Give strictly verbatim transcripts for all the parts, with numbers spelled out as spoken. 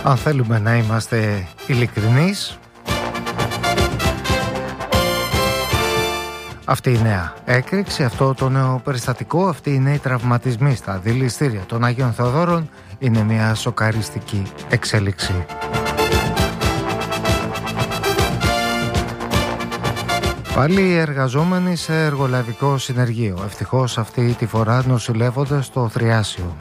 Αν θέλουμε να είμαστε ειλικρινείς, αυτή η νέα έκρηξη, αυτό το νέο περιστατικό, αυτοί οι νέοι τραυματισμοί στα δηληστήρια των Αγίων Θεοδόρων είναι μια σοκαριστική εξέλιξη. Πάλι οι εργαζόμενοι σε εργολαβικό συνεργείο, ευτυχώς αυτή τη φορά νοσηλεύονται στο Θριάσιο.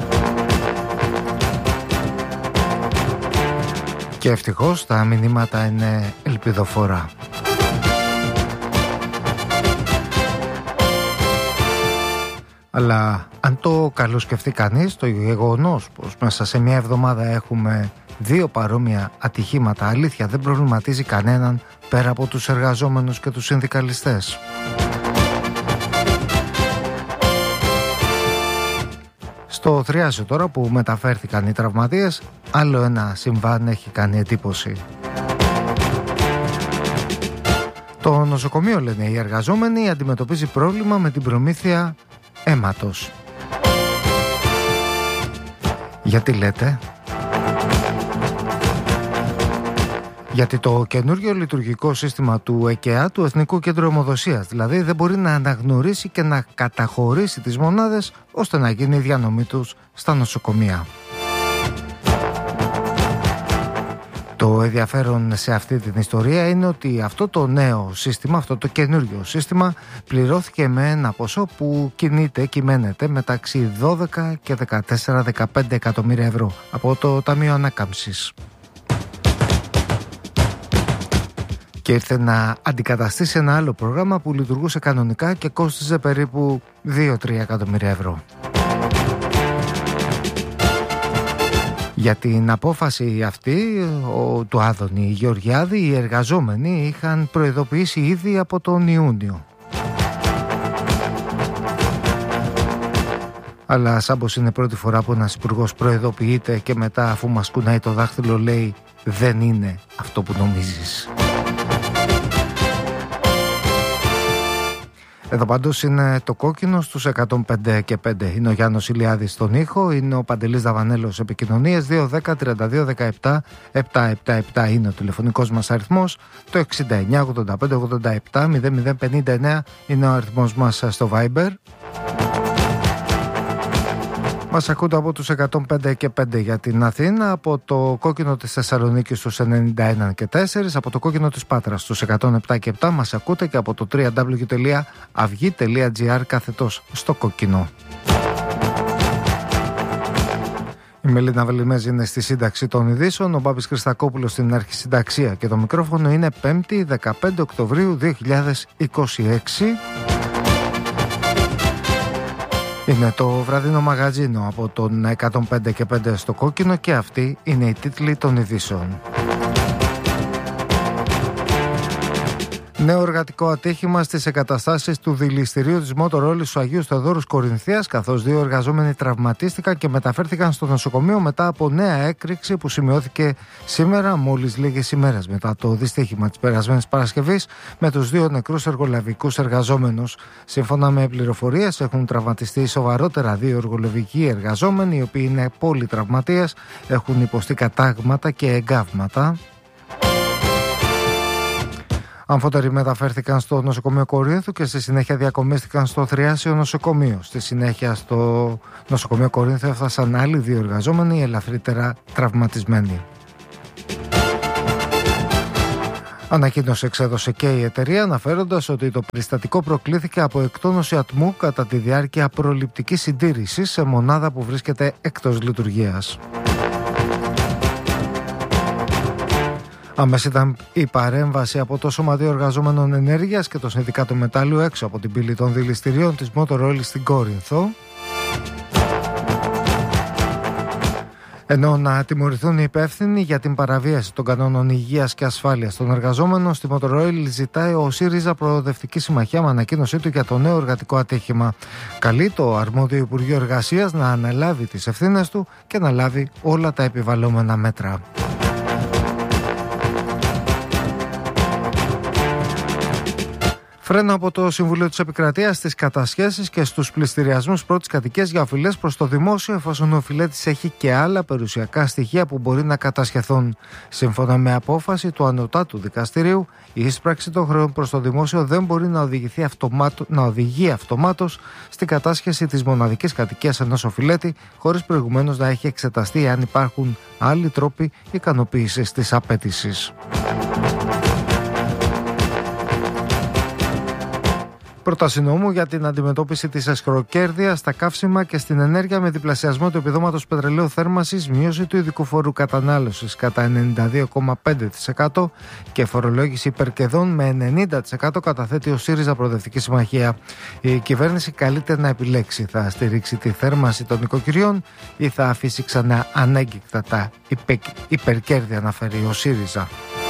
Και ευτυχώς τα μηνύματα είναι ελπιδοφόρα. Αλλά αν το καλοσκεφτεί κανείς, το γεγονός πως μέσα σε μια εβδομάδα έχουμε δύο παρόμοια ατυχήματα, αλήθεια δεν προβληματίζει κανέναν πέρα από τους εργαζόμενους και τους συνδικαλιστές. Στο Θριάσιο τώρα που μεταφέρθηκαν οι τραυματίες, άλλο ένα συμβάν έχει κάνει εντύπωση. Το νοσοκομείο, λένε οι εργαζόμενοι, αντιμετωπίζει πρόβλημα με την προμήθεια αίματος. Γιατί λέτε? Γιατί το καινούργιο λειτουργικό σύστημα του ΕΚΕΑ, του Εθνικού Κέντρου Αιμοδοσίας, δηλαδή δεν μπορεί να αναγνωρίσει και να καταχωρήσει τις μονάδες ώστε να γίνει η διανομή τους στα νοσοκομεία. Το ενδιαφέρον σε αυτή την ιστορία είναι ότι αυτό το νέο σύστημα, αυτό το καινούργιο σύστημα πληρώθηκε με ένα ποσό που κινείται, κυμαίνεται μεταξύ δώδεκα και δεκατέσσερα με δεκαπέντε εκατομμύρια ευρώ από το Ταμείο Ανάκαμψης. Και ήρθε να αντικαταστήσει ένα άλλο πρόγραμμα που λειτουργούσε κανονικά και κόστιζε περίπου δύο με τρία εκατομμύρια ευρώ. Για την απόφαση αυτή ο, του Άδωνη Γεωργιάδη, οι εργαζόμενοι είχαν προειδοποιήσει ήδη από τον Ιούνιο. Αλλά σαν πως είναι πρώτη φορά που ένας υπουργός προειδοποιείται και μετά, αφού μας κουνάει το δάχτυλο, λέει δεν είναι αυτό που νομίζεις. Εδώ πάντως είναι το κόκκινο στους εκατόν πέντε και πέντε. Είναι ο Γιάννος Ηλιάδης στον ήχο, είναι ο Παντελής Δαβανέλος επικοινωνίες. Δύο δέκα τριάντα δύο δεκαεπτά επτακόσια εβδομήντα επτά είναι ο τηλεφωνικός μας αριθμός. Το εξήντα εννιά ογδόντα πέντε ογδόντα επτά μηδέν μηδέν πενήντα εννέα είναι ο αριθμός μας στο Viber. Μας ακούτε από τους εκατόν πέντε και πέντε για την Αθήνα, από το κόκκινο της Θεσσαλονίκης στους ενενήντα ένα και τέσσερα, από το κόκκινο της Πάτρας στους εκατόν επτά και επτά μας ακούτε και από το double-u double-u double-u τελεία αυγή τελεία τζι άρ καθετός στο κόκκινο. Η Μελίνα Βελιμέζη είναι στη σύνταξη των ειδήσεων, ο Μπάμπης Χριστακόπουλος στην αρχισυνταξία και το μικρόφωνο είναι πέμπτη δεκαπέντε Οκτωβρίου δύο χιλιάδες είκοσι έξι. Είναι το βραδινό μαγαζίνο από τον εκατόν πέντε και πέντε στο κόκκινο και αυτοί είναι οι τίτλοι των ειδήσεων. Νέο εργατικό ατύχημα στις εγκαταστάσεις του δηληστηρίου της Μότορολης του Αγίου Θεοδόρους Κορινθίας, καθώς δύο εργαζόμενοι τραυματίστηκαν και μεταφέρθηκαν στο νοσοκομείο μετά από νέα έκρηξη που σημειώθηκε σήμερα, μόλις λίγες ημέρες μετά το δυστύχημα της περασμένης Παρασκευής, με τους δύο νεκρούς εργολαβικούς εργαζόμενους. Σύμφωνα με πληροφορίες, έχουν τραυματιστεί σοβαρότερα δύο εργολαβικοί εργαζόμενοι, οι οποίοι είναι πολυτραυματίες, έχουν υποστεί κατάγματα και εγκάβματα. Αμφότεροι μεταφέρθηκαν στο νοσοκομείο Κορίνθου και στη συνέχεια διακομίστηκαν στο Θριάσιο νοσοκομείο. Στη συνέχεια στο νοσοκομείο Κορίνθου έφτασαν άλλοι δύο εργαζόμενοι ελαφρύτερα τραυματισμένοι. Ανακοίνωση εξέδωσε και η εταιρεία, αναφέροντας ότι το περιστατικό προκλήθηκε από εκτόνωση ατμού κατά τη διάρκεια προληπτικής συντήρησης σε μονάδα που βρίσκεται εκτός λειτουργίας. Άμεση ήταν η παρέμβαση από το Σωματείο Εργαζόμενων Ενέργειας και το Συνδικάτο Μετάλλου έξω από την πύλη των δηληστηρίων της Μότορολης στην Κόρινθο. Ενώ να τιμωρηθούν οι υπεύθυνοι για την παραβίαση των κανόνων υγείας και ασφάλειας των εργαζόμενων, στη Μότορολη ζητάει ο ΣΥΡΙΖΑ Προοδευτική Συμμαχία με ανακοίνωσή του για το νέο εργατικό ατύχημα. Καλεί το αρμόδιο Υπουργείο Εργασίας να αναλάβει τις ευθύνες του και να λάβει όλα τα επιβαλλόμενα μέτρα. Φρένο από το Συμβουλίο της Επικρατείας στις κατασχέσεις και στους πληστηριασμούς πρώτης κατοικίας για οφειλές προς το δημόσιο, εφόσον ο οφειλέτης έχει και άλλα περιουσιακά στοιχεία που μπορεί να κατασχεθούν. Σύμφωνα με απόφαση του Ανωτάτου Δικαστηρίου, η εισπράξη των χρεών προς το δημόσιο δεν μπορεί να, οδηγηθεί αυτομάτω, να οδηγεί αυτομάτως στην κατάσχεση της μοναδικής κατοικίας ενός οφειλέτη, χωρίς προηγουμένως να έχει εξεταστεί αν υπάρχουν άλλοι τρόποι ικανοποίησης της απέτησης. Πρόταση νόμου για την αντιμετώπιση της εσχροκέρδειας στα καύσιμα και στην ενέργεια με διπλασιασμό του επιδόματος πετρελαίου θέρμανσης, μείωση του ειδικού φόρου κατανάλωσης κατά ενενήντα δύο κόμμα πέντε τοις εκατό και φορολόγηση υπερκερδών με ενενήντα τοις εκατό καταθέτει ο ΣΥΡΙΖΑ Προοδευτική Συμμαχία. Η κυβέρνηση καλείται να επιλέξει: θα στηρίξει τη θέρμανση των νοικοκυριών ή θα αφήσει ξανά ανέγκυκτα τα υπερκέρδη, αναφέρει ο ΣΥΡΙΖΑ.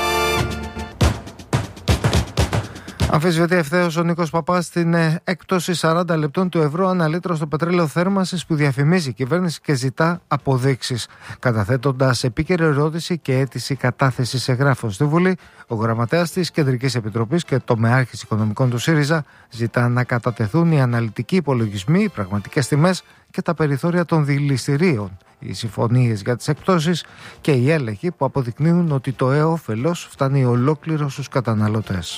Αμφισβητεί ευθέως ο Νίκος Παπάς στην έκπτωση σαράντα λεπτών του ευρώ ανά λίτρο στο πετρέλαιο θέρμανσης που διαφημίζει η κυβέρνηση και ζητά αποδείξεις. Καταθέτοντας επίκαιρη ερώτηση και αίτηση κατάθεσης εγγράφων στη Βουλή, ο γραμματέας της Κεντρικής Επιτροπής και τομεάρχης οικονομικών του ΣΥΡΙΖΑ ζητά να κατατεθούν οι αναλυτικοί υπολογισμοί, οι πραγματικές τιμές και τα περιθώρια των δηληστηρίων, οι συμφωνίες για τις εκπτώσεις και οι έλεγχοι που αποδεικνύουν ότι το έοφελος φτάνει ολόκληρο στους καταναλωτές.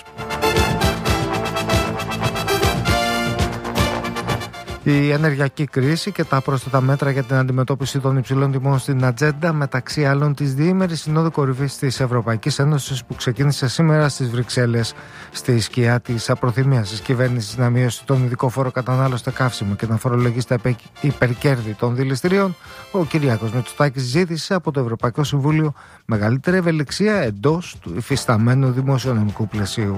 Η ενεργειακή κρίση και τα πρόσθετα μέτρα για την αντιμετώπιση των υψηλών τιμών στην ατζέντα, μεταξύ άλλων της διήμερης Συνόδου Κορυφής της Ευρωπαϊκής Ένωσης που ξεκίνησε σήμερα στις Βρυξέλλες. Στη σκιά της απροθυμίας της κυβέρνησης να μειώσει τον ειδικό φόρο κατανάλωση στα καύσιμα και να φορολογήσει τα υπερκέρδη των δηληστηρίων, ο Κυριάκος Μητσοτάκης ζήτησε από το Ευρωπαϊκό Συμβούλιο μεγαλύτερη ευελιξία εντός του υφισταμένου δημοσιονομικού πλαισίου.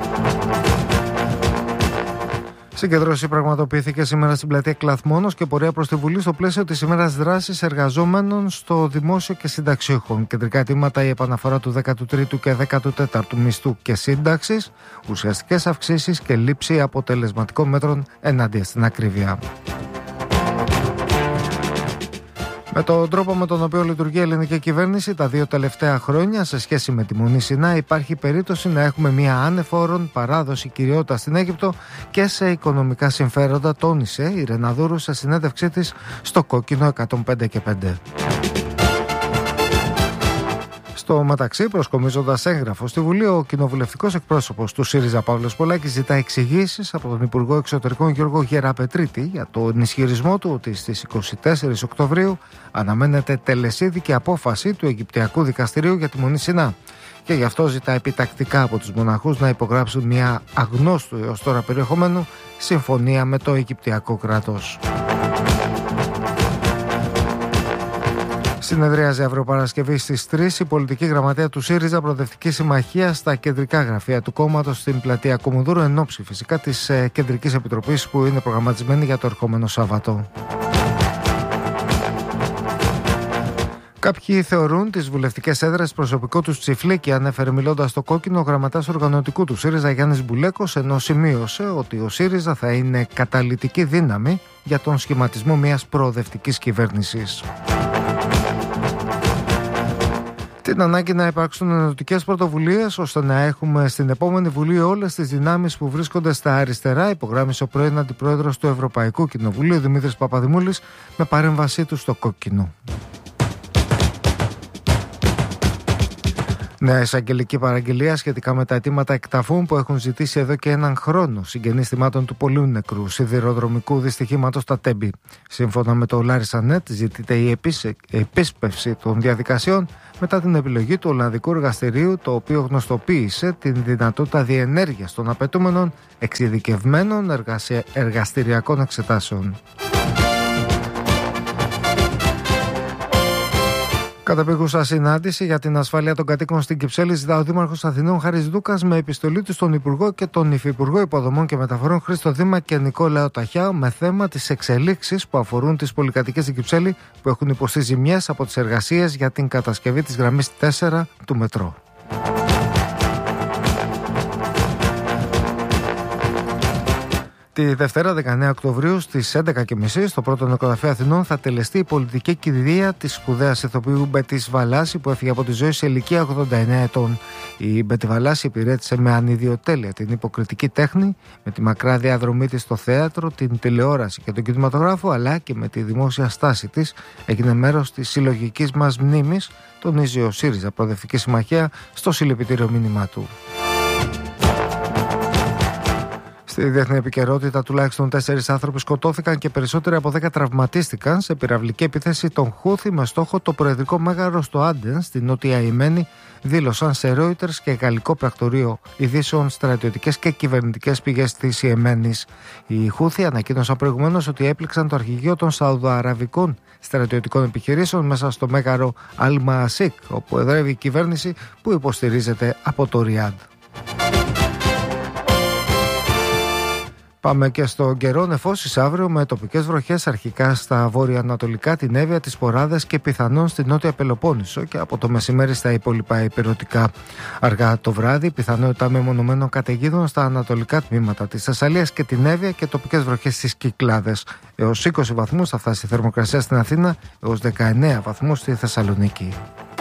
Συγκεντρώση πραγματοποιήθηκε σήμερα στην πλατεία Κλαθμόνος και πορεία προς τη Βουλή στο πλαίσιο της ημέρας δράσης εργαζόμενων στο δημόσιο και συνταξιούχων. Κεντρικά αιτήματα: η επαναφορά του δέκατου τρίτου και δέκατου τέταρτου μισθού και σύνταξης, ουσιαστικές αυξήσεις και λήψη αποτελεσματικών μέτρων ενάντια στην ακρίβεια. Με τον τρόπο με τον οποίο λειτουργεί η ελληνική κυβέρνηση τα δύο τελευταία χρόνια σε σχέση με τη Μονή Σινά, υπάρχει περίπτωση να έχουμε μια άνεφόρον παράδοση κυριότητα στην Αίγυπτο και σε οικονομικά συμφέροντα, τόνισε η Ρεναδούρου σε συνέντευξή της στο Κόκκινο εκατόν πέντε και πέντε. Στο μεταξύ, προσκομίζοντας έγγραφο στη Βουλή, ο κοινοβουλευτικός εκπρόσωπος του ΣΥΡΙΖΑ Παύλος Πολάκης ζητά εξηγήσεις από τον Υπουργό Εξωτερικών Γιώργο Γεραπετρίτη για τον ισχυρισμό του ότι στις είκοσι τέσσερις Οκτωβρίου αναμένεται τελεσίδικη απόφαση του Αιγυπτιακού Δικαστηρίου για τη Μονή Σινά. Και γι' αυτό ζητά επιτακτικά από τους μοναχούς να υπογράψουν μια αγνώστου έως τώρα περιεχομένου συμφωνία με το Αιγυπτιακό κράτος. Συνεδρίαζε αύριο Παρασκευή στις τρεις η πολιτική γραμματεία του ΣΥΡΙΖΑ Προοδευτική Συμμαχία στα κεντρικά γραφεία του κόμματος στην πλατεία Κομουνδούρου, εν ώψη φυσικά της ε, Κεντρικής Επιτροπής που είναι προγραμματισμένη για το ερχόμενο Σάββατο. Κάποιοι θεωρούν τις βουλευτικές έδρες προσωπικό του Τσιφλίκη, ανέφερε μιλώντας στο Κόκκινο ο γραμματέας οργανωτικού του ΣΥΡΙΖΑ Γιάννης Μπουλέκος, ενώ σημείωσε ότι ο ΣΥΡΙΖΑ θα είναι καταλυτική δύναμη για τον σχηματισμό μιας προοδευτικής κυβέρνησης. Την ανάγκη να υπάρξουν ενωτικές πρωτοβουλίες ώστε να έχουμε στην επόμενη Βουλή όλες τις δυνάμεις που βρίσκονται στα αριστερά, υπογράμμισε ο πρώην Αντιπρόεδρος του Ευρωπαϊκού Κοινοβουλίου Δημήτρης Παπαδημούλης με παρέμβασή του στο Κόκκινο. Νέα εισαγγελική παραγγελία σχετικά με τα αιτήματα εκταφών που έχουν ζητήσει εδώ και έναν χρόνο συγγενείς θυμάτων του πολύ νεκρού σιδηροδρομικού δυστυχήματος στα Τέμπη. Σύμφωνα με το Λάρισανέτ, ζητείται η επίσπευση των διαδικασιών μετά την επιλογή του Ολλανδικού Εργαστηρίου, το οποίο γνωστοποίησε την δυνατότητα διενέργειας των απαιτούμενων εξειδικευμένων εργαστηριακών εξετάσεων. Καταπήγουσα συνάντηση για την ασφάλεια των κατοίκων στην Κυψέλη ζητά ο Δήμαρχος Αθηναίων Χάρης Δούκας με επιστολή του στον Υπουργό και τον Υφυπουργό Υποδομών και Μεταφορών Χρήστο Δήμα και Νικόλαο Ταχιά με θέμα τις εξελίξεις που αφορούν τις πολυκατοικίες στην Κυψέλη που έχουν υποστεί ζημιές από τις εργασίες για την κατασκευή της γραμμής τέσσερα του μετρό. Τη Δευτέρα δεκαεννέα Οκτωβρίου στις έντεκα και μισή στο πρώτο νεκροταφείο Αθηνών θα τελεστεί η πολιτική κηδεία της σπουδαίας ηθοποιού Μπέτης Βαλάση, που έφυγε από τη ζωή σε ηλικία ογδόντα εννέα ετών. Η Μπέτη Βαλάση υπηρέτησε με ανιδιοτέλεια την υποκριτική τέχνη, με τη μακρά διαδρομή της στο θέατρο, την τηλεόραση και τον κινηματογράφο, αλλά και με τη δημόσια στάση της. Έγινε μέρος της συλλογικής μας μνήμης, τονίζει ο ΣΥΡΙΖΑ Προοδευτική Συμμαχία στο συλληπιτήριο μήνυμά του. Στη διεθνή επικαιρότητα, τουλάχιστον τέσσερις άνθρωποι σκοτώθηκαν και περισσότεροι από δέκα τραυματίστηκαν σε πυραυλική επίθεση των Χούθη με στόχο το προεδρικό μέγαρο στο Άντεν, στη Νότια Ιεμένη, δήλωσαν σε Reuters και γαλλικό πρακτορείο ειδήσεων στρατιωτικές και κυβερνητικές πηγές της Ιεμένης. Οι Χούθη ανακοίνωσαν προηγουμένως ότι έπληξαν το αρχηγείο των Σαουδοαραβικών στρατιωτικών επιχειρήσεων μέσα στο μέγαρο Αλ-Μασίκ, όπου εδρεύει η κυβέρνηση που υποστηρίζεται από το Ριάντ. Πάμε και στον καιρό. Νεφώσεις αύριο με τοπικές βροχές αρχικά στα βόρεια-ανατολικά, την Εύβοια, τις Ποράδες και πιθανόν στην νότια Πελοπόννησο και από το μεσημέρι στα υπόλοιπα υπηρετικά. Αργά το βράδυ, πιθανότητα μεμονωμένων καταιγίδων στα ανατολικά τμήματα της Θεσσαλίας και την Εύβοια και τοπικές βροχές στις Κυκλάδες. Έως είκοσι βαθμούς θα φτάσει η θερμοκρασία στην Αθήνα, έως δεκαεννέα βαθμούς στη Θεσσαλονίκη.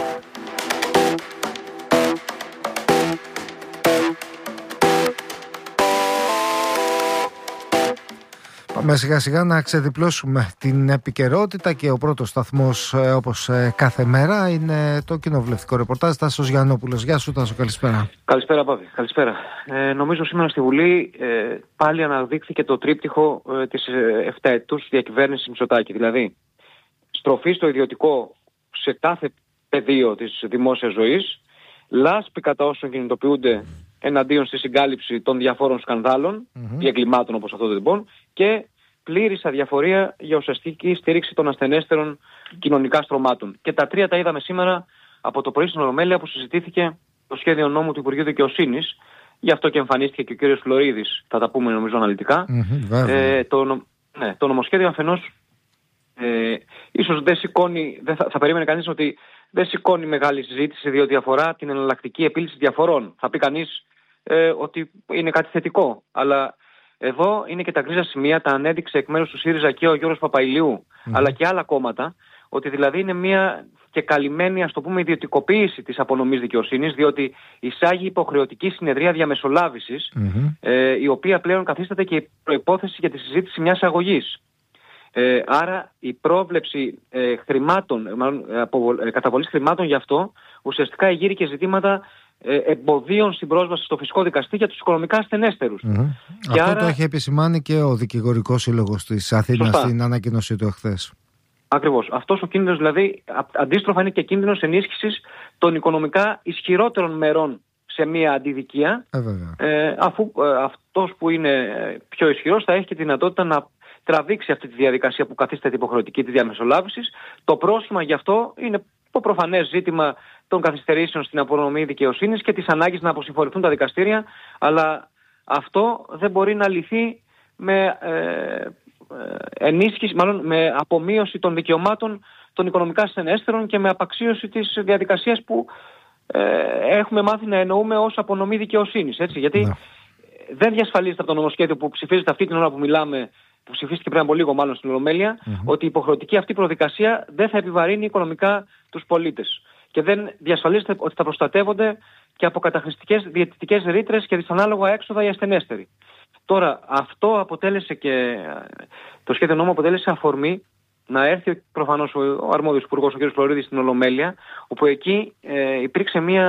Πάμε σιγά σιγά να ξεδιπλώσουμε την επικαιρότητα και ο πρώτος σταθμός, όπως κάθε μέρα, είναι το κοινοβουλευτικό ρεπορτάζ. Τάσος Γιαννόπουλος. Γεια σου Τάσο, καλησπέρα. Καλησπέρα Παύλη, καλησπέρα. Ε, νομίζω σήμερα στη Βουλή ε, πάλι αναδείχθηκε το τρίπτυχο ε, της ε, εφταετούς διακυβέρνησης Μητσοτάκη. Δηλαδή στροφή στο ιδιωτικό σε κάθε πεδίο της δημόσιας ζωής, λάσπη κατά όσων κινητοποιούνται εναντίον στη συγκάλυψη των διαφόρων σκανδάλων mm-hmm. ή εγκλημάτων όπως αυτό το λοιπόν, και πλήρης αδιαφορία για ουσιαστική στήριξη των ασθενέστερων κοινωνικά στρωμάτων. Και τα τρία τα είδαμε σήμερα από το πρωί στην Ολομέλεια, που συζητήθηκε το σχέδιο νόμου του Υπουργείου Δικαιοσύνης. Γι' αυτό και εμφανίστηκε και ο κύριος Φλωρίδης, θα τα πούμε νομίζω αναλυτικά. Mm-hmm, ε, το, ναι, το νομοσχέδιο αφενός ε, ίσως δεν σηκώνει, δεν θα, θα περίμενε κανείς ότι δεν σηκώνει μεγάλη συζήτηση, διότι αφορά την εναλλακτική επίλυση διαφορών. Θα πει κανείς ε, ότι είναι κάτι θετικό, αλλά εδώ είναι και τα γκρίζα σημεία, τα ανέδειξε εκ μέρους του ΣΥΡΙΖΑ και ο Γιώργος Παπαϊλιού, mm. αλλά και άλλα κόμματα, ότι δηλαδή είναι μια και καλυμμένη, ας το πούμε, ιδιωτικοποίηση της απονομής δικαιοσύνης, διότι εισάγει υποχρεωτική συνεδρία διαμεσολάβησης, mm-hmm. ε, η οποία πλέον καθίσταται και η προϋπόθεση για τη συζήτηση μιας αγωγής. Ε, άρα η πρόβλεψη ε, χρημάτων, μάλλον, ε, καταβολής χρημάτων γι' αυτό, ουσιαστικά εγείρει και ζητήματα εμποδίων στην πρόσβαση στο φυσικό δικαστή για τους οικονομικά ασθενέστερους. Mm-hmm. Αυτό άρα το έχει επισημάνει και ο Δικηγορικός Σύλλογος της Αθήνας Σωστά. στην ανακοίνωσή του εχθές. Ακριβώς. Αυτός ο κίνδυνος, δηλαδή, αντίστροφα είναι και κίνδυνος ενίσχυσης των οικονομικά ισχυρότερων μερών σε μια αντιδικία, ε, ε, αφού ε, αυτός που είναι πιο ισχυρός θα έχει και τη δυνατότητα να τραβήξει αυτή τη διαδικασία που καθίσταται υποχρεωτική της διαμεσολάβησης. Το πρόσημα γι' αυτό είναι το προφανές ζήτημα των καθυστερήσεων στην απονομή δικαιοσύνης και της ανάγκης να αποσυμφορηθούν τα δικαστήρια, αλλά αυτό δεν μπορεί να λυθεί με ε, ενίσχυση, μάλλον με απομείωση των δικαιωμάτων των οικονομικά ασθενέστερων και με απαξίωση της διαδικασίας που ε, έχουμε μάθει να εννοούμε ως απονομή δικαιοσύνης. Έτσι, γιατί ναι. δεν διασφαλίζεται από το νομοσχέδιο που ψηφίζεται αυτή την ώρα που μιλάμε, που ψηφίστηκε πριν από λίγο μάλλον στην Ολομέλεια, mm-hmm. ότι η υποχρεωτική αυτή προδικασία δεν θα επιβαρύνει οικονομικά τους πολίτες. Και δεν διασφαλίζεται ότι θα προστατεύονται και από καταχρηστικές διαιτητικές ρήτρες και δυσανάλογα έξοδα οι ασθενέστεροι. Τώρα, αυτό αποτέλεσε και το σχέδιο νόμου αποτέλεσε αφορμή να έρθει προφανώς ο αρμόδιος υπουργός, ο κ. Φλωρίδης, στην Ολομέλεια, όπου εκεί ε, υπήρξε μια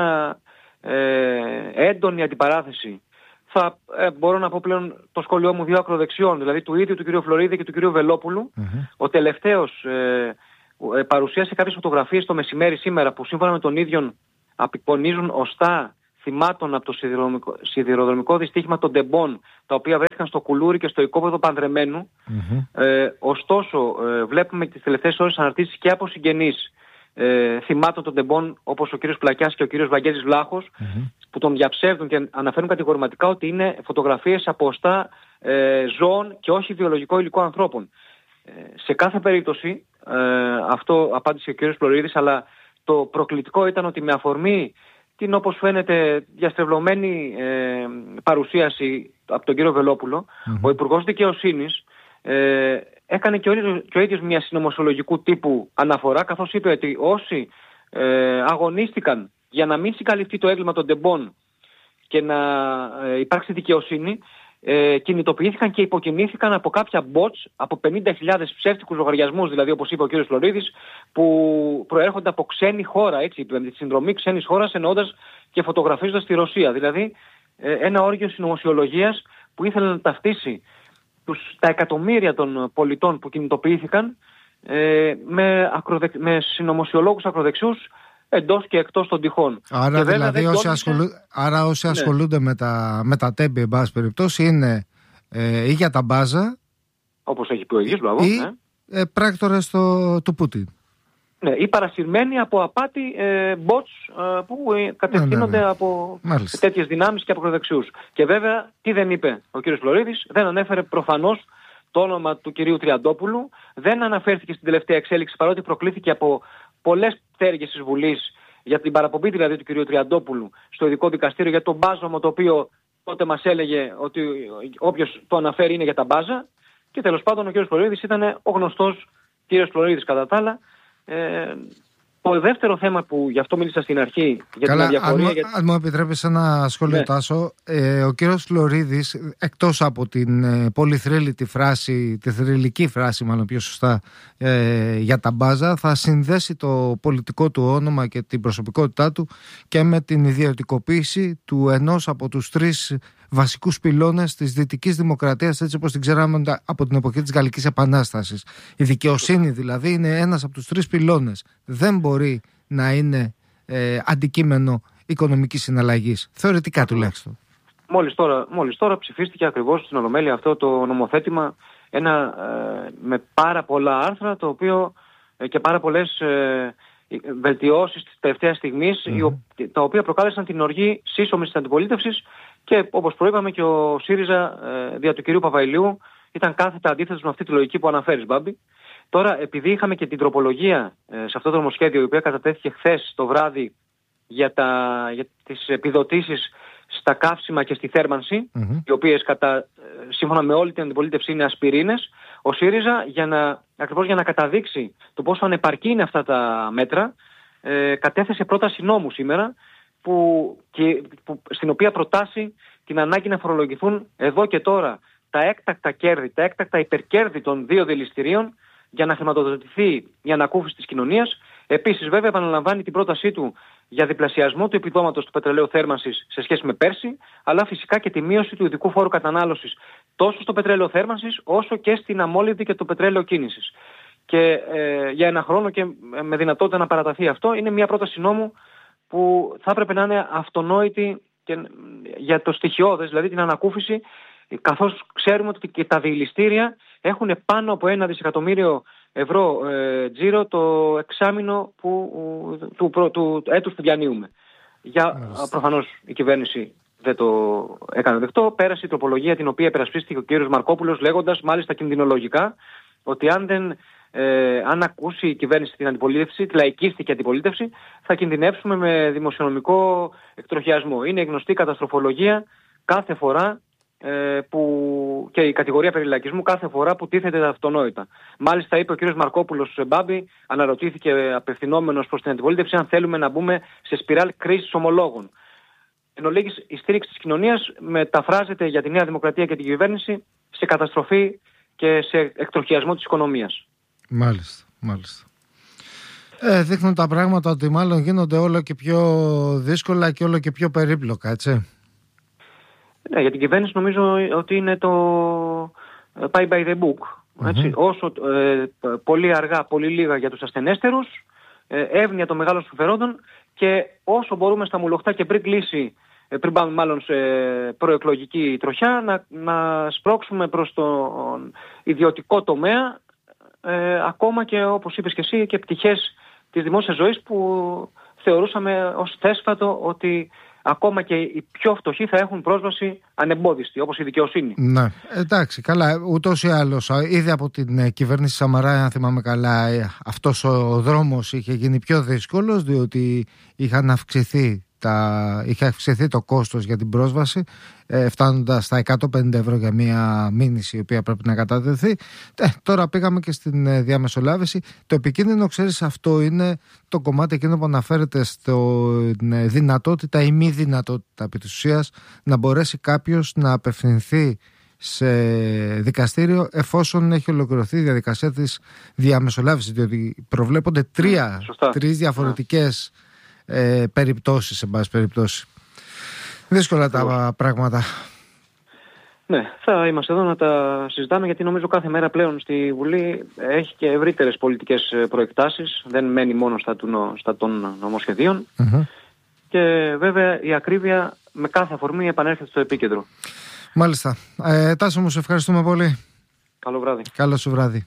ε, έντονη αντιπαράθεση. Θα ε, μπορώ να πω πλέον το σχόλιο μου δύο ακροδεξιών, δηλαδή του ίδιου του κ. Φλωρίδη και του κ. Βελόπουλου. Mm-hmm. Ο τελευταίος ε, ε, παρουσίασε κάποιες φωτογραφίες το μεσημέρι σήμερα που σύμφωνα με τον ίδιο απεικονίζουν οστά θυμάτων από το σιδηροδρομικό, σιδηροδρομικό δυστύχημα των Ντεμπών, τα οποία βρέθηκαν στο Κουλούρι και στο οικόπεδο Πανδρεμένου. Mm-hmm. Ε, ωστόσο, ε, βλέπουμε τις τελευταίες ώρες αναρτήσεις και από συγγενείς ε, θυμάτων των Ντεμπών, όπως ο κ. Πλακιάς και ο κ. Βαγγέλης Βλάχος, mm-hmm. που τον διαψεύδουν και αναφέρουν κατηγορηματικά ότι είναι φωτογραφίες από οστά ε, ζώων και όχι βιολογικό υλικό ανθρώπων. Ε, σε κάθε περίπτωση, ε, αυτό απάντησε ο κ. Φλωρίδης, αλλά το προκλητικό ήταν ότι με αφορμή την, όπως φαίνεται, διαστρεβλωμένη ε, παρουσίαση από τον κύριο Βελόπουλο, mm-hmm. ο Υπουργός Δικαιοσύνης ε, έκανε και ο, ίδιος, και ο ίδιος μια συνωμοσιολογικού τύπου αναφορά, καθώς είπε ότι όσοι ε, αγωνίστηκαν για να μην συγκαλυφθεί το έγκλημα των τεμπών και να ε, υπάρξει δικαιοσύνη, ε, κινητοποιήθηκαν και υποκινήθηκαν από κάποια bots, από πενήντα χιλιάδες ψεύτικους λογαριασμούς, δηλαδή όπως είπε ο κ. Φλωρίδης, που προέρχονται από ξένη χώρα, έτσι, με τη συνδρομή ξένης χώρας, εννοώντας και φωτογραφίζοντας τη Ρωσία. Δηλαδή ε, ένα όργιο συνωμοσιολογίας που ήθελε να ταυτίσει τους, τα εκατομμύρια των πολιτών που κινητοποιήθηκαν ε, με, ακροδεκ... με συνωμοσιολόγους ακροδεξιούς εντός και εκτός των τυχών. Άρα, και δηλαδή, όσοι, ασχολού... Άρα όσοι ναι. ασχολούνται με τα, με τα τέμπη, εν πάση περιπτώσει, είναι ε, ή για τα μπάζα, όπως έχει πει ο ίδιος, μπράβο, ή ναι. ε, πράκτορες το, του Πούτιν. Ναι, ή παρασυρμένοι από απάτη ε, bots ε, που ε, κατευθύνονται ναι, ναι, ναι. από Μάλιστα. τέτοιες δυνάμεις και από ακροδεξιούς. Και βέβαια, τι δεν είπε ο κ. Φλωρίδης, δεν ανέφερε προφανώς το όνομα του κυρίου Τριαντόπουλου, δεν αναφέρθηκε στην τελευταία εξέλιξη, παρότι προκλήθηκε από πολλές πτέρυγες της Βουλής για την παραπομπή δηλαδή του κυρίου Τριαντόπουλου στο ειδικό δικαστήριο για το μπάζωμα, το οποίο τότε μας έλεγε ότι όποιος το αναφέρει είναι για τα μπάζα. Και τέλος πάντων ο κ. Φλωρίδης ήταν ο γνωστός κ. Φλωρίδης κατά τα άλλα. Ε, το δεύτερο θέμα που γι' αυτό μίλησα στην αρχή για Καλά, την αδιαφορία... αν, για... αν μου επιτρέπεις ένα σχόλιο, ναι. Τάσο, ε, ο κύριος Φλωρίδης, εκτός από την ε, πολύ θρύλητη φράση, τη θρυλική φράση μάλλον πιο σωστά, ε, για τα μπάζα, θα συνδέσει το πολιτικό του όνομα και την προσωπικότητά του και με την ιδιωτικοποίηση του ενός από τους τρεις βασικούς πυλώνες της δυτικής δημοκρατίας, έτσι όπως την ξέραμε από την εποχή της Γαλλικής Επανάστασης. Η δικαιοσύνη δηλαδή είναι ένας από τους τρεις πυλώνες. Δεν μπορεί να είναι ε, αντικείμενο οικονομικής συναλλαγής, θεωρητικά τουλάχιστον. Μόλις τώρα, μόλις τώρα ψηφίστηκε ακριβώς στην Ολομέλεια αυτό το νομοθέτημα, ένα ε, με πάρα πολλά άρθρα, το οποίο ε, και πάρα πολλές ε, βελτιώσεις της τελευταίας στιγμής, mm. τα οποία προκάλεσαν την οργή σύσσωμης της αντιπολίτευσης. Και όπως προείπαμε και ο ΣΥΡΙΖΑ ε, δια του κυρίου Παπαϊλιού ήταν κάθετα αντίθετος με αυτή τη λογική που αναφέρεις, Μπάμπη. Τώρα, επειδή είχαμε και την τροπολογία ε, σε αυτό το νομοσχέδιο, η οποία κατατέθηκε χθες το βράδυ για, τα, για τις επιδοτήσεις στα καύσιμα και στη θέρμανση, mm-hmm. οι οποίες κατά, ε, σύμφωνα με όλη την αντιπολίτευση είναι ασπιρίνες, ο ΣΥΡΙΖΑ για να, ακριβώς για να καταδείξει το πόσο ανεπαρκή είναι αυτά τα μέτρα, ε, κατέθεσε πρόταση νόμου σήμερα, Που, και, που, στην οποία προτάσει την ανάγκη να φορολογηθούν εδώ και τώρα τα έκτακτα κέρδη, τα έκτακτα υπερκέρδη των δύο δηληστηρίων για να χρηματοδοτηθεί η ανακούφιση της κοινωνίας. Επίσης, βέβαια, επαναλαμβάνει την πρότασή του για διπλασιασμό του επιδόματος του πετρελαίου θέρμανσης σε σχέση με πέρσι, αλλά φυσικά και τη μείωση του ειδικού φόρου κατανάλωσης τόσο στο πετρέλαιο θέρμανσης όσο και στην αμόλυβδη και το πετρέλαιο κίνησης. Και ε, για ένα χρόνο και με δυνατότητα να παραταθεί αυτό, είναι μια πρόταση νόμου που θα έπρεπε να είναι αυτονόητη και για το στοιχειώδες, δηλαδή την ανακούφιση, καθώς ξέρουμε ότι και τα δηληστήρια έχουν πάνω από ένα δισεκατομμύριο ευρώ ε, τζίρο το εξάμηνο που, του, του, του έτους που διανύουμε. Για, προφανώς η κυβέρνηση δεν το έκανε δεκτό. Πέρασε η τροπολογία την οποία υπερασπίστηκε ο κ. Μαρκόπουλος, λέγοντας μάλιστα κινδυνολογικά ότι αν δεν Ε, αν ακούσει η κυβέρνηση την αντιπολίτευση, τη λαϊκίστικη αντιπολίτευση, θα κινδυνεύσουμε με δημοσιονομικό εκτροχιασμό. Είναι γνωστή καταστροφολογία κάθε φορά ε, που, και η κατηγορία περί λαϊκισμού κάθε φορά που τίθεται τα αυτονόητα. Μάλιστα είπε ο κ. Μαρκόπουλος Μπάμπη, αναρωτήθηκε απευθυνόμενος προς την αντιπολίτευση αν θέλουμε να μπούμε σε σπιράλ κρίσης ομολόγων. Εν ολίγης, η στήριξη της κοινωνίας μεταφράζεται για τη Νέα Δημοκρατία και την κυβέρνηση σε καταστροφή και σε εκτροχιασμό της οικονομίας. Μάλιστα, μάλιστα. Ε, δείχνουν τα πράγματα ότι μάλλον γίνονται όλο και πιο δύσκολα και όλο και πιο περίπλοκα, έτσι. Ναι, για την κυβέρνηση νομίζω ότι είναι το πάει by the book. Έτσι. Mm-hmm. Όσο ε, πολύ αργά, πολύ λίγα για τους ασθενέστερους, ε, εύνοια των μεγάλων συμφερόντων και όσο μπορούμε στα μουλοχτά και πριν κλείσει, ε, πριν πάμε μάλλον σε προεκλογική τροχιά, να, να σπρώξουμε προς τον ιδιωτικό τομέα, Ε, ακόμα και όπως είπες και εσύ και πτυχές της δημόσιας ζωής που θεωρούσαμε ως θέσφατο ότι ακόμα και οι πιο φτωχοί θα έχουν πρόσβαση ανεμπόδιστη, όπως η δικαιοσύνη. Ναι, εντάξει, καλά, ούτως ή άλλως ήδη από την κυβέρνηση Σαμαρά, αν θυμάμαι καλά, αυτός ο δρόμος είχε γίνει πιο δύσκολος, διότι είχαν αυξηθεί τα, είχε αυξηθεί το κόστος για την πρόσβαση, ε, φτάνοντας στα εκατόν πενήντα ευρώ για μια μήνυση η οποία πρέπει να κατατεθεί. Ε, τώρα πήγαμε και στην ε, διαμεσολάβηση. Το επικίνδυνο, ξέρεις, αυτό είναι το κομμάτι εκείνο που αναφέρεται στην ε, δυνατότητα ή μη δυνατότητα επί της ουσίας να μπορέσει κάποιος να απευθυνθεί σε δικαστήριο εφόσον έχει ολοκληρωθεί η διαδικασία της διαμεσολάβησης, διότι προβλέπονται τρία, τρεις διαφορετικές ε, περιπτώσεις, σε πάση περιπτώσει. Δύσκολα τα πράγματα. Ναι, θα είμαστε εδώ να τα συζητάμε, γιατί νομίζω κάθε μέρα πλέον στη Βουλή έχει και ευρύτερες πολιτικές προεκτάσεις, δεν μένει μόνο στα, του, στα των νομοσχεδίων mm-hmm. και βέβαια η ακρίβεια με κάθε αφορμή επανέρχεται στο επίκεντρο. Μάλιστα. Ε, Τάσο μου, σε ευχαριστούμε πολύ. Καλό βράδυ. Καλό σου βράδυ.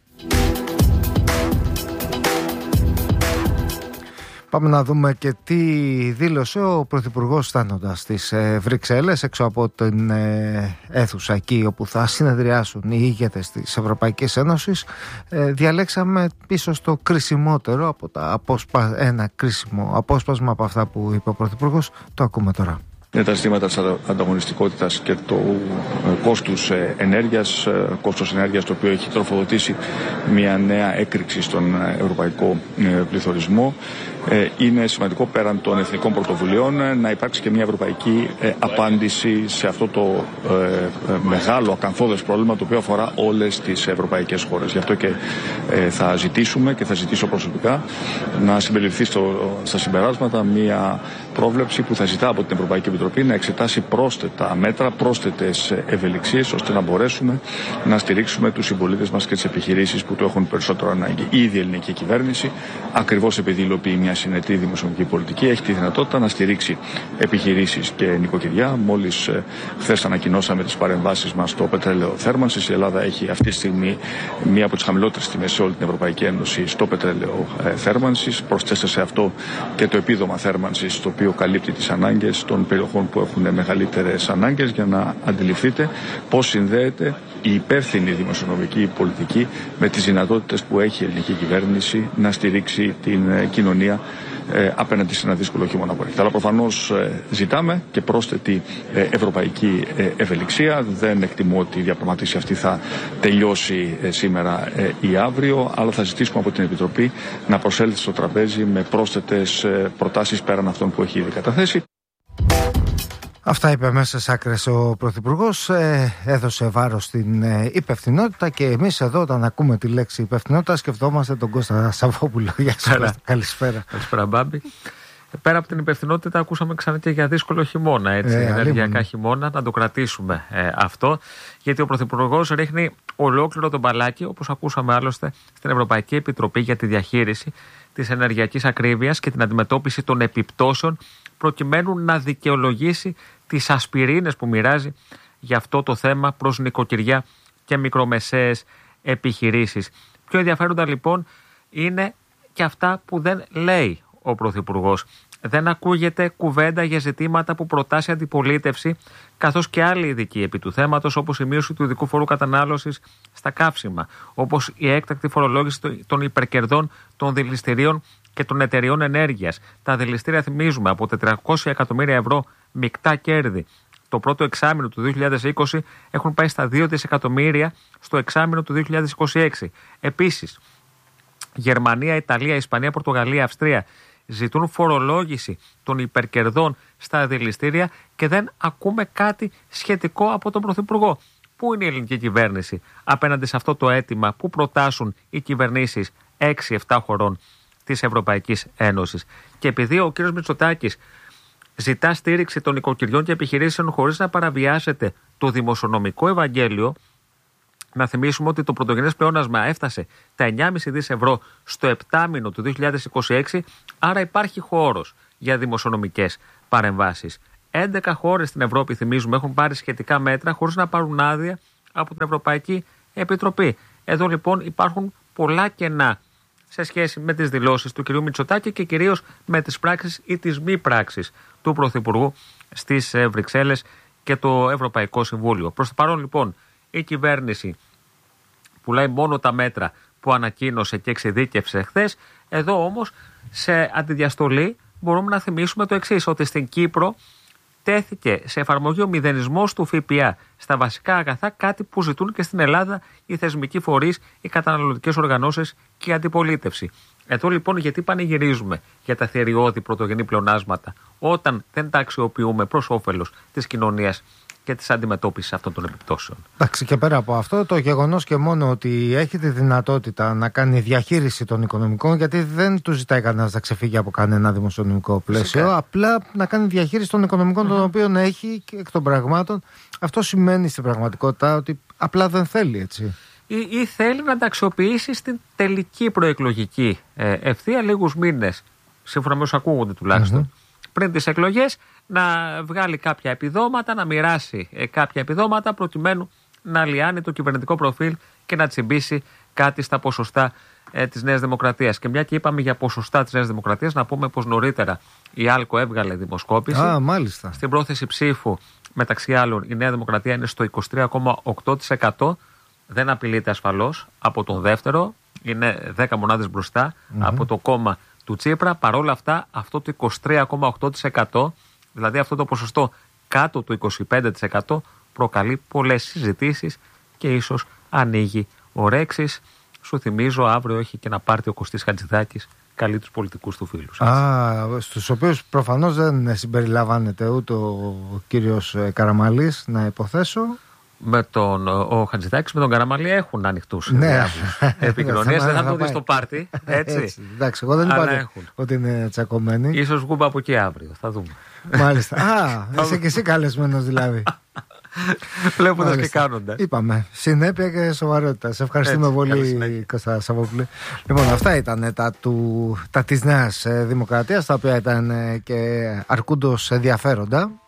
Πάμε να δούμε και τι δήλωσε ο Πρωθυπουργός φτάνοντας στις ε, Βρυξέλλες, έξω από την ε, αίθουσα εκεί όπου θα συνεδριάσουν οι ηγέτες της Ευρωπαϊκής Ένωσης. Ε, διαλέξαμε ίσως το κρισιμότερο από τα απόσπα... ένα κρίσιμο απόσπασμα από αυτά που είπε ο Πρωθυπουργός. Το ακούμε τώρα. Είναι τα ζητήματα της ανταγωνιστικότητας και του κόστους ενέργειας, κόστος ενέργειας το οποίο έχει τροφοδοτήσει μια νέα έκρηξη στον ευρωπαϊκό πληθωρισμό. Είναι σημαντικό πέραν των εθνικών πρωτοβουλειών να υπάρξει και μια ευρωπαϊκή απάντηση σε αυτό το μεγάλο ακαθόδες πρόβλημα το οποίο αφορά όλες τις ευρωπαϊκές χώρες. Γι' αυτό και θα ζητήσουμε και θα ζητήσω προσωπικά να συμπεριληφθεί στο, στα συμπεράσματα μια πρόβλεψη που θα ζητά από την Ευρωπαϊκή Επιτροπή να εξετάσει πρόσθετα μέτρα, πρόσθετες ευελιξίες, ώστε να μπορέσουμε να στηρίξουμε τους συμπολίτες μας και τις επιχειρήσεις που το έχουν περισσότερο ανάγκη. Ήδη η ελληνική κυβέρνηση, ακριβώς επειδή υλοποιεί μια συνετή δημοσιονομική πολιτική, έχει τη δυνατότητα να στηρίξει επιχειρήσεις και νοικοκυριά. Μόλις χθες ανακοινώσαμε τις παρεμβάσεις μας στο πετρέλαιο θέρμανσης. Η Ελλάδα έχει αυτή τη στιγμή μία από τις χαμηλότερες τιμές σε όλη την Ευρωπαϊκή Ένωση στο πετρέλαιο θέρμανσης. Προσθέστε σε αυτό και το επίδομα θέρμανσης, το οποίο καλύπτει τις ανάγκες των περιοχών που έχουν μεγαλύτερες ανάγκες, για να αντιληφθείτε πώς συνδέεται η υπεύθυνη δημοσιονομική πολιτική με τις δυνατότητες που έχει η ελληνική κυβέρνηση να στηρίξει την κοινωνία ε, απέναντι σε ένα δύσκολο χειμώνα που έρχεται. Αλλά προφανώς ε, ζητάμε και πρόσθετη ε, ευρωπαϊκή ε, ευελιξία. Δεν εκτιμώ ότι η διαπραγματεύση αυτή θα τελειώσει ε, σήμερα ε, ή αύριο, αλλά θα ζητήσουμε από την Επιτροπή να προσέλθει στο τραπέζι με πρόσθετες ε, προτάσεις πέραν αυτών που έχει ήδη καταθέσει. Αυτά είπε μέσα στις άκρες ο Πρωθυπουργός, ε, έδωσε βάρος στην ε, υπευθυνότητα, και εμείς εδώ όταν ακούμε τη λέξη υπευθυνότητα σκεφτόμαστε τον Κώστα Σαββόπουλο. Γεια σας, καλησπέρα. Καλησπέρα, Μπάμπη. Πέρα από την υπευθυνότητα ακούσαμε ξανά και για δύσκολο χειμώνα, έτσι, ε, ενεργειακά χειμώνα, να το κρατήσουμε ε, αυτό, γιατί ο Πρωθυπουργός ρίχνει ολόκληρο τον μπαλάκι, όπως ακούσαμε άλλωστε στην Ευρωπαϊκή Επιτροπή για τη διαχείριση της ενεργειακής ακρίβειας και την αντιμετώπιση των επιπτώσεων, προκειμένου να δικαιολογήσει τις ασπιρίνες που μοιράζει για αυτό το θέμα προς νοικοκυριά και μικρομεσαίες επιχειρήσεις. Πιο ενδιαφέροντα λοιπόν είναι και αυτά που δεν λέει ο Πρωθυπουργός. Δεν ακούγεται κουβέντα για ζητήματα που προτάσει αντιπολίτευση, καθώς και άλλοι ειδικοί επί του θέματος, όπως η μείωση του ειδικού φόρου κατανάλωσης στα καύσιμα, όπως η έκτακτη φορολόγηση των υπερκερδών των δηληστηρίων και των εταιριών ενέργειας. Τα δηληστήρια, θυμίζουμε, από τετρακόσια εκατομμύρια ευρώ μεικτά κέρδη το πρώτο εξάμηνο του δύο χιλιάδες είκοσι έχουν πάει στα δύο δισεκατομμύρια στο εξάμηνο του δύο χιλιάδες είκοσι έξι. Επίσης, Γερμανία, Ιταλία, Ισπανία, Πορτογαλία, Αυστρία ζητούν φορολόγηση των υπερκερδών στα δηληστήρια και δεν ακούμε κάτι σχετικό από τον Πρωθυπουργό. Πού είναι η ελληνική κυβέρνηση απέναντι σε αυτό το αίτημα που προτάσουν οι κυβερνήσεις έξι εφτά χωρών της Ευρωπαϊκής Ένωσης? Και επειδή ο κ. Μητσοτάκης ζητά στήριξη των οικοκυριών και επιχειρήσεων χωρίς να παραβιάσετε το δημοσιονομικό Ευαγγέλιο, να θυμίσουμε ότι το πρωτογενές πλεόνασμα έφτασε τα εννιά κόμμα πέντε δισεκατομμύρια ευρώ στο επτάμηνο του δύο χιλιάδες είκοσι έξι, άρα υπάρχει χώρος για δημοσιονομικές παρεμβάσεις. έντεκα χώρες στην Ευρώπη, θυμίζουμε, έχουν πάρει σχετικά μέτρα χωρίς να πάρουν άδεια από την Ευρωπαϊκή Επιτροπή. Εδώ λοιπόν υπάρχουν πολλά κενά σε σχέση με τις δηλώσεις του κ. Μητσοτάκη και κυρίως με τις πράξεις ή τις μη πράξεις του Πρωθυπουργού στις Βρυξέλλες και το Ευρωπαϊκό Συμβούλιο. Προς το παρόν λοιπόν η κυβέρνηση πουλάει μόνο τα μέτρα που ανακοίνωσε και εξειδίκευσε χθες. Εδώ όμως σε αντιδιαστολή μπορούμε να θυμίσουμε το εξής, ότι στην Κύπρο τέθηκε σε εφαρμογή ο μηδενισμός του ΦΠΑ στα βασικά αγαθά, κάτι που ζητούν και στην Ελλάδα οι θεσμικοί φορείς, οι καταναλωτικές οργανώσεις και η αντιπολίτευση. Εδώ λοιπόν γιατί πανηγυρίζουμε για τα θηριώδη πρωτογενή πλεονάσματα όταν δεν τα αξιοποιούμε προς όφελος της κοινωνίας και της αντιμετώπισης αυτών των επιπτώσεων. Εντάξει, και πέρα από αυτό, το γεγονός και μόνο ότι έχει τη δυνατότητα να κάνει διαχείριση των οικονομικών, γιατί δεν του ζητάει κανένας να ξεφύγει από κανένα δημοσιονομικό πλαίσιο, φυσικά. Απλά να κάνει διαχείριση των οικονομικών mm-hmm. των οποίων έχει και εκ των πραγμάτων. Αυτό σημαίνει στην πραγματικότητα ότι απλά δεν θέλει, έτσι. Ή, ή θέλει να τα αξιοποιήσει στην τελική προεκλογική ε, ευθεία λίγους μήνες, σύμφωνα με όσους ακούγονται τουλάχιστον, mm-hmm. πριν τις εκλογές, να βγάλει κάποια επιδόματα, να μοιράσει ε, κάποια επιδόματα προκειμένου να λιάνει το κυβερνητικό προφίλ και να τσιμπήσει κάτι στα ποσοστά ε, της Νέας Δημοκρατίας. Και μια και είπαμε για ποσοστά της Νέας Δημοκρατίας, να πούμε πως νωρίτερα η Άλκο έβγαλε δημοσκόπηση. Α, μάλιστα. Στην πρόθεση ψήφου, μεταξύ άλλων, η Νέα Δημοκρατία είναι στο είκοσι τρία κόμμα οκτώ τοις εκατό. Δεν απειλείται ασφαλώς από τον δεύτερο, είναι δέκα μονάδες μπροστά mm-hmm. από το κόμμα του Τσίπρα. Παρόλα αυτά, αυτό το είκοσι τρία κόμμα οκτώ τοις εκατό, δηλαδή αυτό το ποσοστό κάτω του είκοσι πέντε τοις εκατό, προκαλεί πολλές συζητήσεις και ίσως ανοίγει ορέξεις. Σου θυμίζω, αύριο έχει και ένα πάρτι ο Κωστής Χατζηδάκης, καλεί τους πολιτικούς του φίλους. Α, στους οποίους προφανώς δεν συμπεριλαμβάνεται ούτε ο κύριος Καραμαλής, να υποθέσω. Με τον ο Χατζηδάκης, με τον Καραμαλή έχουν ανοιχτούς ναι. επικοινωνίες. Δεν θα το δει στο πάρτι. Έτσι. έτσι. Εντάξει, εγώ δεν είπα ότι είναι τσακωμένοι. Ίσως βγούμε από εκεί αύριο. Θα δούμε. Μάλιστα. Α, είσαι και εσύ καλεσμένος δηλαδή. Βλέποντας και κάνοντας. Είπαμε. Συνέπεια και σοβαρότητα. Σε ευχαριστούμε έτσι, πολύ, Κώστα Σαββόπουλε. Λοιπόν, αυτά ήταν τα, του, τα της Νέας Δημοκρατίας, τα οποία ήταν και αρκούντος ενδιαφέροντα.